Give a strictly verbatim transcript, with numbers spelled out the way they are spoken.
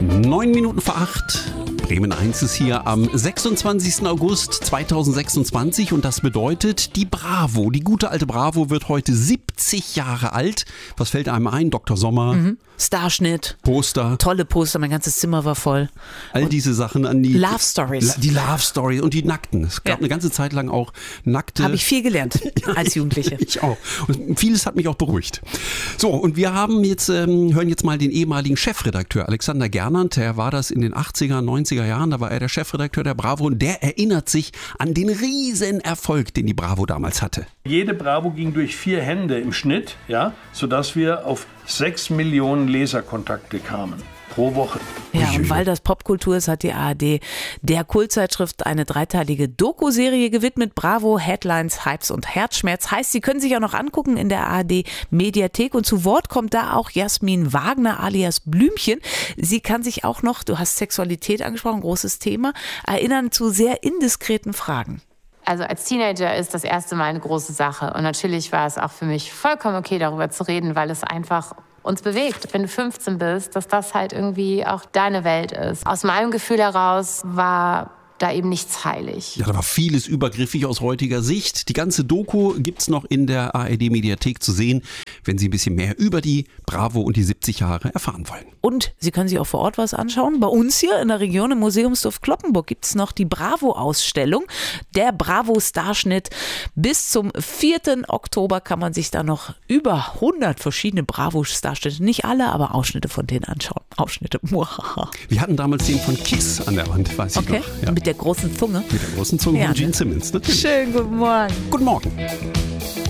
Neun Minuten vor acht. Bremen eins ist hier am sechsundzwanzigsten August zweitausendsechsundzwanzig und das bedeutet, die Bravo, die gute alte Bravo wird heute siebzig Jahre alt. Was fällt einem ein? Doktor Sommer, Mhm. Starschnitt, Poster, tolle Poster, mein ganzes Zimmer war voll. all Und diese Sachen an die Love Stories. Die Love Stories und die Nackten. Es gab Ja. eine ganze Zeit lang auch nackte. Habe ich viel gelernt als Jugendliche. Ich auch. Und vieles hat mich auch beruhigt. So, und wir haben jetzt, ähm, hören jetzt mal den ehemaligen Chefredakteur Alexander Gernand. Der war das in den achtziger, neunziger Jahren. Da war er der Chefredakteur der Bravo und der erinnert sich an den riesen Erfolg, den die Bravo damals hatte. Jede Bravo ging durch vier Hände im Schnitt, ja, sodass wir auf sechs Millionen Leserkontakte kamen pro Woche. Ja, und weil das Popkultur ist, hat die A R D der Kultzeitschrift eine dreiteilige Doku-Serie gewidmet. Bravo, Headlines, Hypes und Herzschmerz. Heißt, Sie können sich auch noch angucken in der A R D-Mediathek. Und zu Wort kommt da auch Jasmin Wagner alias Blümchen. Sie kann sich auch noch, du hast Sexualität angesprochen, großes Thema, erinnern zu sehr indiskreten Fragen. Also als Teenager ist das erste Mal eine große Sache. Und natürlich war es auch für mich vollkommen okay, darüber zu reden, weil es einfach uns bewegt, wenn du fünfzehn bist, dass das halt irgendwie auch deine Welt ist. Aus meinem Gefühl heraus war da eben nichts heilig. Ja, da war vieles übergriffig aus heutiger Sicht. Die ganze Doku gibt's noch in der A R D-Mediathek zu sehen, wenn Sie ein bisschen mehr über die Bravo und die siebzig Jahre erfahren wollen. Und Sie können sich auch vor Ort was anschauen. Bei uns hier in der Region im Museumsdorf Cloppenburg gibt es noch die Bravo-Ausstellung. Der Bravo-Starschnitt. Bis zum vierten Oktober kann man sich da noch über hundert verschiedene Bravo-Starschnitte, nicht alle, aber Ausschnitte von denen anschauen. Ausschnitte. Wir hatten damals den von Kiss an der Wand, weiß Okay, ich noch. Ja. mit der großen Zunge. Mit der großen Zunge Ja, von Gene ne? Simmons, natürlich. Schönen guten Morgen. Guten Morgen.